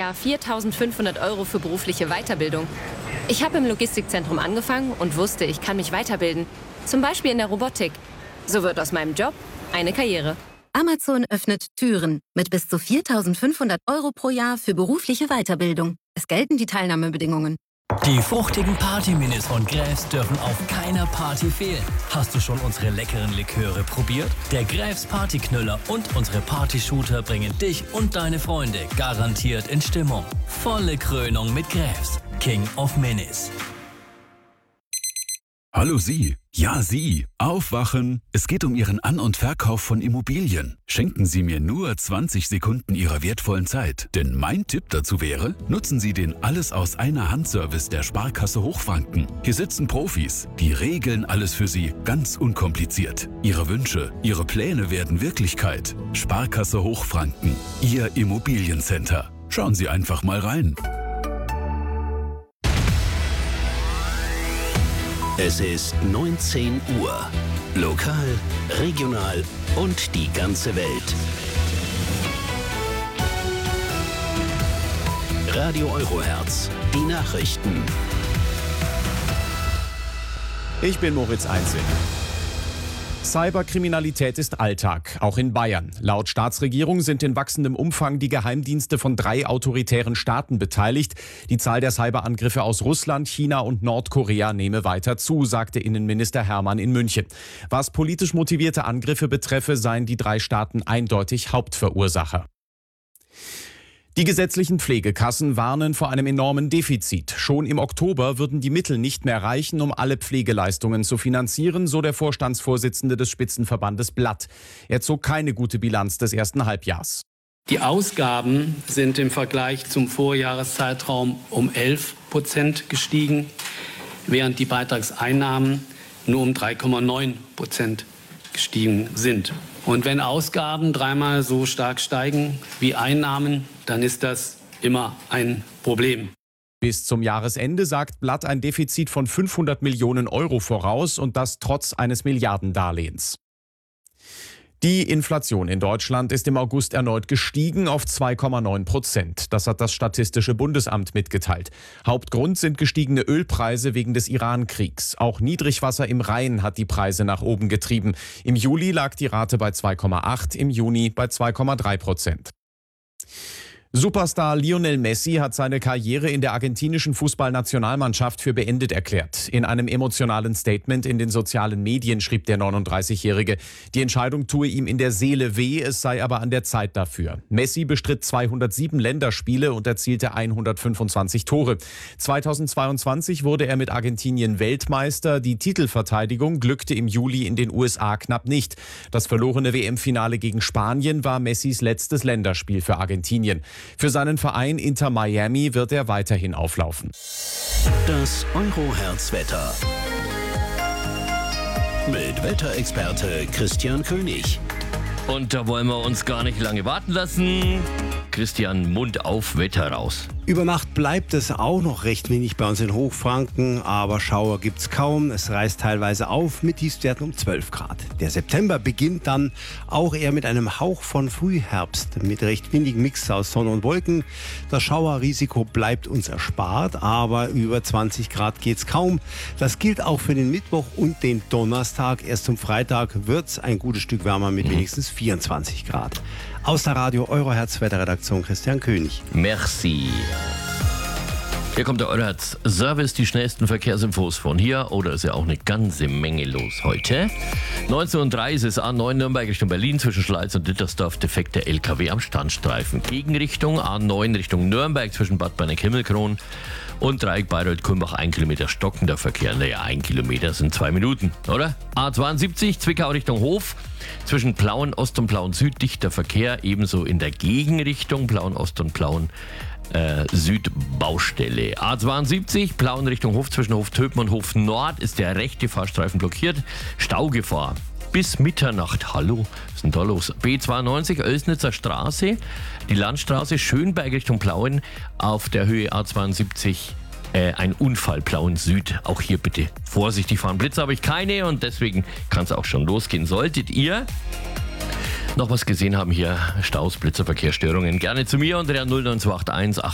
Jahr 4.500 € für berufliche Weiterbildung. Ich habe im Logistikzentrum angefangen und wusste, ich kann mich weiterbilden. Zum Beispiel in der Robotik. So wird aus meinem Job eine Karriere. Amazon öffnet Türen mit bis zu 4.500 € pro Jahr für berufliche Weiterbildung. Es gelten die Teilnahmebedingungen. Die fruchtigen Party-Minis von Graeves dürfen auf keiner Party fehlen. Hast du schon unsere leckeren Liköre probiert? Der Graeves Partyknüller und unsere Party-Shooter bringen dich und deine Freunde garantiert in Stimmung. Volle Krönung mit Graeves, King of Minis. Hallo Sie. Ja, Sie. Aufwachen. Es geht um Ihren An- und Verkauf von Immobilien. Schenken Sie mir nur 20 Sekunden Ihrer wertvollen Zeit. Denn mein Tipp dazu wäre, nutzen Sie den Alles-aus-einer-Hand-Service der Sparkasse Hochfranken. Hier sitzen Profis. Die regeln alles für Sie ganz unkompliziert. Ihre Wünsche, Ihre Pläne werden Wirklichkeit. Sparkasse Hochfranken. Ihr Immobiliencenter. Schauen Sie einfach mal rein. Es ist 19 Uhr. Lokal, regional und die ganze Welt. Radio Eurohertz, die Nachrichten. Ich bin Moritz Einzel. Cyberkriminalität ist Alltag, auch in Bayern. Laut Staatsregierung sind in wachsendem Umfang die Geheimdienste von 3 autoritären Staaten beteiligt. Die Zahl der Cyberangriffe aus Russland, China und Nordkorea nehme weiter zu, sagte Innenminister Hermann in München. Was politisch motivierte Angriffe betreffe, seien die 3 Staaten eindeutig Hauptverursacher. Die gesetzlichen Pflegekassen warnen vor einem enormen Defizit. Schon im Oktober würden die Mittel nicht mehr reichen, um alle Pflegeleistungen zu finanzieren, so der Vorstandsvorsitzende des Spitzenverbandes Blatt. Er zog keine gute Bilanz des ersten Halbjahrs. Die Ausgaben sind im Vergleich zum Vorjahreszeitraum um 11% gestiegen, während die Beitragseinnahmen nur um 3,9% gestiegen sind. Und wenn Ausgaben 3-mal so stark steigen wie Einnahmen, dann ist das immer ein Problem. Bis zum Jahresende sagt Blatt ein Defizit von 500 Millionen € voraus und das trotz eines Milliardendarlehens. Die Inflation in Deutschland ist im August erneut gestiegen auf 2,9%. Das hat das Statistische Bundesamt mitgeteilt. Hauptgrund sind gestiegene Ölpreise wegen des Iran-Kriegs. Auch Niedrigwasser im Rhein hat die Preise nach oben getrieben. Im Juli lag die Rate bei 2,8%, im Juni bei 2,3%. Superstar Lionel Messi hat seine Karriere in der argentinischen Fußballnationalmannschaft für beendet erklärt. In einem emotionalen Statement in den sozialen Medien schrieb der 39-Jährige, die Entscheidung tue ihm in der Seele weh, es sei aber an der Zeit dafür. Messi bestritt 207 Länderspiele und erzielte 125 Tore. 2022 wurde er mit Argentinien Weltmeister. Die Titelverteidigung glückte im Juli in den USA knapp nicht. Das verlorene WM-Finale gegen Spanien war Messis letztes Länderspiel für Argentinien. Für seinen Verein Inter Miami wird er weiterhin auflaufen. Das Eurohertz-Wetter. Mit Wetterexperte Christian König. Und da wollen wir uns gar nicht lange warten lassen. Christian, Mund auf, Wetter raus. Über Nacht bleibt es auch noch recht wenig bei uns in Hochfranken, aber Schauer gibt's kaum. Es reißt teilweise auf mit Tiefstwerten um 12 Grad. Der September beginnt dann auch eher mit einem Hauch von Frühherbst, mit recht windigem Mix aus Sonne und Wolken. Das Schauerrisiko bleibt uns erspart, aber über 20 Grad geht's kaum. Das gilt auch für den Mittwoch und den Donnerstag. Erst zum Freitag wird's ein gutes Stück wärmer mit wenigstens 24 Grad. Aus der Radio Eurohertz Wetterredaktion Christian König. Merci. Hier kommt der Eurohertz Service, die schnellsten Verkehrsinfos von hier. Oder ist ja auch eine ganze Menge los heute. 19:03 ist es A9 Nürnberg Richtung Berlin, zwischen Schleiz und Dittersdorf defekter LKW am Standstreifen. Gegenrichtung A9 Richtung Nürnberg zwischen Bad Berneck-Himmelkron und Dreieck Bayreuth-Kulmbach 1 Kilometer stockender Verkehr. Naja, 1 Kilometer sind 2 Minuten, oder? A72 Zwickau Richtung Hof. Zwischen Plauen Ost und Plauen Süd dichter Verkehr, ebenso in der Gegenrichtung Plauen Ost und Plauen Süd Baustelle. A72 Plauen Richtung Hof, zwischen Hof Töpen und Hof Nord ist der rechte Fahrstreifen blockiert. Staugefahr bis Mitternacht. Hallo, was ist denn da los? B92 Oelsnitzer Straße, die Landstraße Schönberg Richtung Plauen auf der Höhe A72. Ein Unfall, Plauen Süd. Auch hier bitte vorsichtig fahren. Blitze habe ich keine und deswegen kann es auch schon losgehen. Solltet ihr noch was gesehen haben hier, Staus, Blitzerverkehrsstörungen, gerne zu mir unter der 09281